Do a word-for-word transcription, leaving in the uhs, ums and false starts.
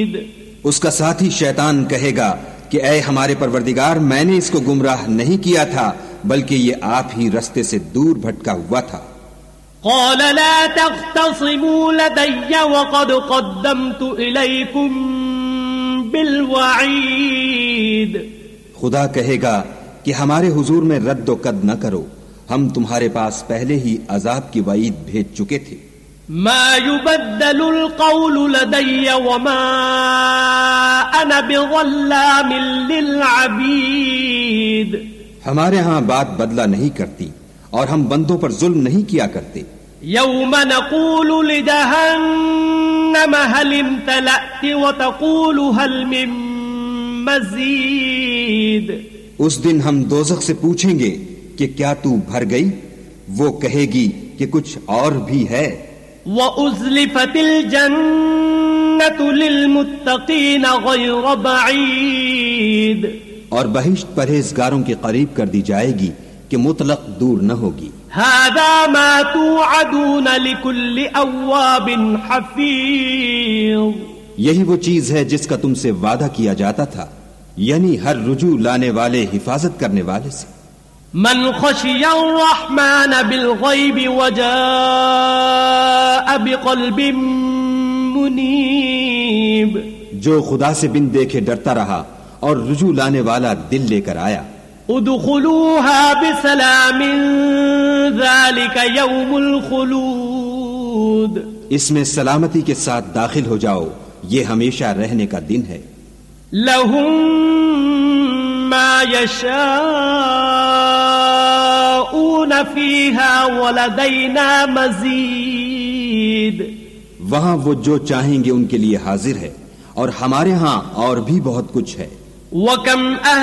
اس کا ساتھی شیطان کہے گا کہ اے ہمارے پروردگار، میں نے اس کو گمراہ نہیں کیا تھا بلکہ یہ آپ ہی رستے سے دور بھٹکا ہوا تھا۔ قال لا تختصموا لدي وقد قدمت إليكم بالوعید، خدا کہے گا کہ ہمارے حضور میں رد و قد نہ کرو، ہم تمہارے پاس پہلے ہی عذاب کی وعید بھیج چکے تھے۔ ما يبدل القول لدي وما أنا بظلام للعبید، ہمارے ہاں بات بدلہ نہیں کرتی اور ہم بندوں پر ظلم نہیں کیا کرتے۔ یوم نقول لجہنم هل امتلأت وتقول هل من مزید، اس دن ہم دوزخ سے پوچھیں گے کہ کیا تو بھر گئی؟ وہ کہے گی کہ کچھ اور بھی ہے۔ وَأُزْلِفَتِ الْجَنَّةُ لِلْمُتَّقِينَ غَيْرَ بَعِيدٍ، اور بہشت پرہیزگاروں کے قریب کر دی جائے گی کہ مطلق دور نہ ہوگی۔ هَذَا مَا تُوعَدُونَ لِكُلِّ أَوَّابٍ حَفِيظٍ، یہی وہ چیز ہے جس کا تم سے وعدہ کیا جاتا تھا، یعنی ہر رجوع لانے والے، حفاظت کرنے والے سے۔ من خشی الرحمن بالغیب وجاء بقلب منیب، جو خدا سے بن دیکھے ڈرتا رہا اور رجوع لانے والا دل لے کر آیا۔ ادخلوها بسلام ذلك يوم الخلود، اس میں سلامتی کے ساتھ داخل ہو جاؤ، یہ ہمیشہ رہنے کا دن ہے۔ لهم ما يشاءون فيها ولدينا مزید، وہاں وہ جو چاہیں گے ان کے لیے حاضر ہے اور ہمارے ہاں اور بھی بہت کچھ ہے۔ وَكَمْ